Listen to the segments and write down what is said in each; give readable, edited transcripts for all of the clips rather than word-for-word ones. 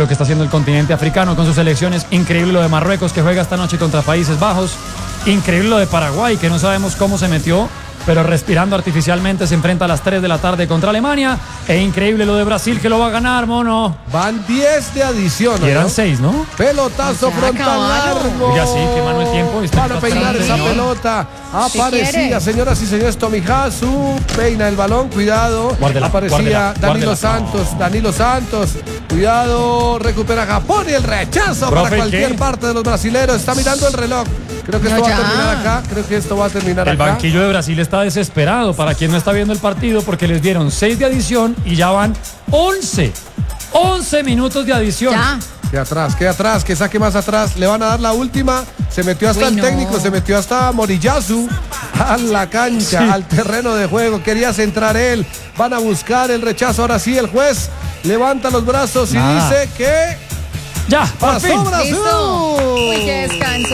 lo que está haciendo el continente africano con sus selecciones. Increíble lo de Marruecos, que juega esta noche contra Países Bajos. Increíble lo de Paraguay, que no sabemos cómo se metió, pero respirando artificialmente se enfrenta a las 3 de la tarde contra Alemania. E increíble lo de Brasil, que lo va a ganar, mono. Van 10 de adición, Y eran 6, ¿no? Pelotazo frontal largo. Oiga, sí, qué mano el tiempo. Para peinar esa pelota. Aparecía, señoras y señores, Tomiyasu. Peina el balón, cuidado. Guárdela, Aparecía guárdela. Danilo Santos. Cuidado, recupera Japón y el rechazo para cualquier parte de los brasileros. Está mirando el reloj. Creo que esto va a terminar acá. Creo que esto va a terminar acá. El banquillo de Brasil está desesperado, para quien no está viendo el partido, porque les dieron 6 de adición y ya van 11 minutos de adición. Ya. Queda atrás, que saque más atrás. Le van a dar la última. Se metió hasta el técnico, se metió hasta Moriyasu a la cancha, al terreno de juego. Quería centrar él. Van a buscar el rechazo. Ahora sí, el juez levanta los brazos y dice que ya pasó Brasil. Uy, qué descanso.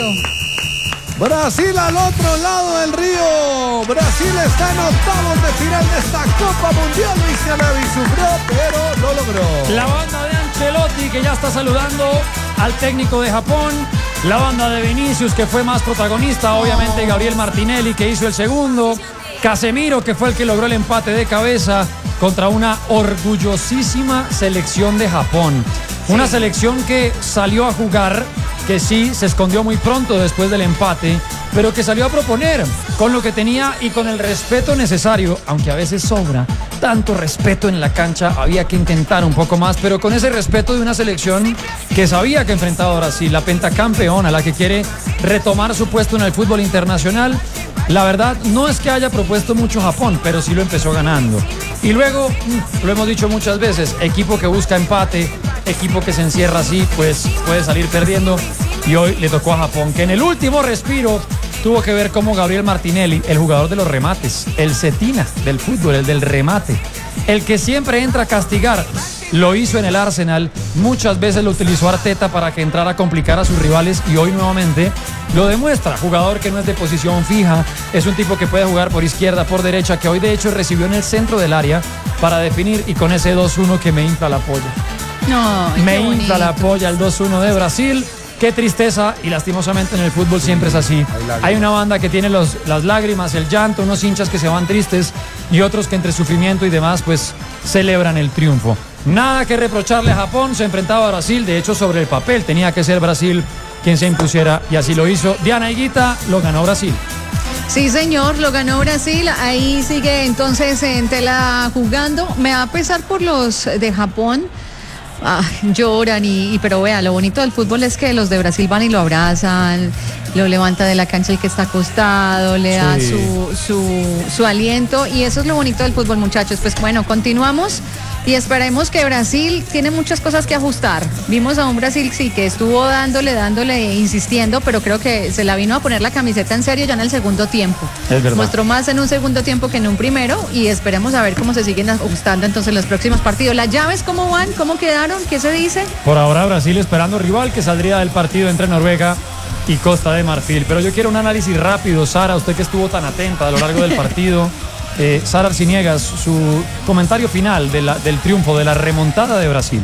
Brasil al otro lado del río. Brasil está en octavos de final de esta Copa Mundial. Luis Canavi sufrió, pero lo logró. La banda de Ancelotti, que ya está saludando al técnico de Japón. La banda de Vinicius, que fue más protagonista. Obviamente Gabriel Martinelli, que hizo el segundo. Casemiro, que fue el que logró el empate de cabeza contra una orgullosísima selección de Japón. Una selección que salió a jugar, que sí se escondió muy pronto después del empate, pero que salió a proponer con lo que tenía y con el respeto necesario, aunque a veces sobra tanto respeto en la cancha. Había que intentar un poco más, pero con ese respeto de una selección que sabía que enfrentaba a Brasil, la pentacampeona, la que quiere retomar su puesto en el fútbol internacional. La verdad, no es que haya propuesto mucho Japón, pero sí lo empezó ganando. Y luego, lo hemos dicho muchas veces, equipo que busca empate, equipo que se encierra así, pues puede salir perdiendo. Y hoy le tocó a Japón, que en el último respiro tuvo que ver cómo Gabriel Martinelli, el jugador de los remates, el cetina del fútbol, el del remate, el que siempre entra a castigar, lo hizo en el Arsenal. Muchas veces lo utilizó Arteta para que entrara a complicar a sus rivales y hoy nuevamente lo demuestra. Jugador que no es de posición fija, es un tipo que puede jugar por izquierda, por derecha, que hoy de hecho recibió en el centro del área para definir, y con ese 2-1 que me infla la polla. No, me infla la polla el 2-1 de Brasil. Qué tristeza, y lastimosamente en el fútbol siempre es así. Hay una banda que tiene las lágrimas, el llanto, unos hinchas que se van tristes y otros que entre sufrimiento y demás pues celebran el triunfo. Nada que reprocharle a Japón, se enfrentaba a Brasil, de hecho sobre el papel tenía que ser Brasil quien se impusiera y así lo hizo. Diana Higuita, lo ganó Brasil. Sí, señor, lo ganó Brasil. Ahí sigue entonces en tela jugando. Me va a pesar por los de Japón. Lloran pero vea, lo bonito del fútbol es que los de Brasil van y lo abrazan, lo levanta de la cancha el que está acostado, le da su aliento, y eso es lo bonito del fútbol, muchachos. Pues bueno, continuamos y esperemos que Brasil tiene muchas cosas que ajustar. Vimos a un Brasil sí que estuvo dándole, insistiendo, pero creo que se la vino a poner la camiseta en serio ya en el segundo tiempo. Es verdad. Mostró más en un segundo tiempo que en un primero, y esperemos a ver cómo se siguen ajustando entonces los próximos partidos. ¿Las llaves cómo van? ¿Cómo quedaron? ¿Qué se dice? Por ahora Brasil esperando rival que saldría del partido entre Noruega y Costa de Marfil. Pero yo quiero un análisis rápido, Sara, usted que estuvo tan atenta a lo largo del partido. Sara Arciniegas, su comentario final del triunfo, de la remontada de Brasil.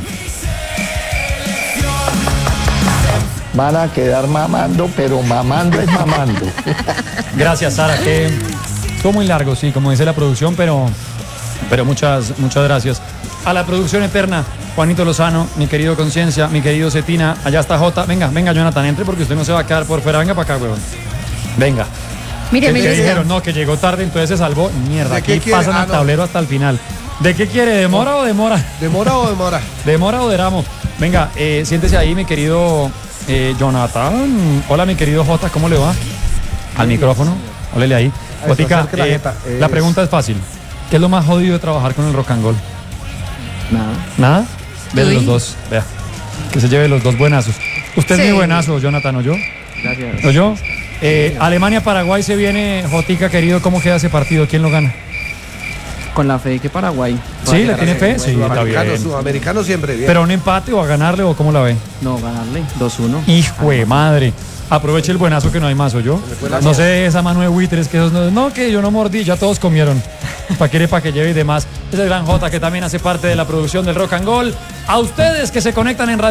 Van a quedar mamando, pero mamando es mamando. Gracias, Sara, que estuvo muy largo, sí, como dice la producción, pero muchas gracias. A la producción eterna, Juanito Lozano, mi querido Conciencia, mi querido Cetina, allá está Jota. Venga, Jonathan, entre porque usted no se va a quedar por fuera. Venga para acá, huevón. Venga. Mire, que dijeron, no, que llegó tarde, entonces se salvó. Mierda, aquí pasan al tablero hasta el final. ¿De qué quiere? ¿Demora o demora? ¿Demora o demora? ¿Demora o deramo? Venga, siéntese ahí, mi querido Jonathan. Hola, mi querido Jota, ¿cómo le va? Al micrófono, ólele ahí. Jotica, la pregunta es fácil. ¿Qué es lo más jodido de trabajar con el Rock and Roll? ¿Nada? Ve los dos, vea. Que se lleve los dos buenazos. Usted es mi buenazo, Jonathan, ¿o yo? Gracias. ¿O yo? Alemania-Paraguay se viene, Jotica, querido. ¿Cómo queda ese partido? ¿Quién lo gana? Con la fe de que Paraguay. ¿Sí? ¿Le tiene fe? Sí, está bien. Sudamericano siempre bien. ¿Pero a un empate o a ganarle o cómo la ve? No, ganarle 2-1. Hijo de madre. Aproveche el buenazo que no hay más, ¿o yo? No sé, esa mano de buitres que esos no, que yo no mordí, ya todos comieron. para que lleve y demás. Es el gran Jota, que también hace parte de la producción del Rock and Roll. A ustedes que se conectan en Radio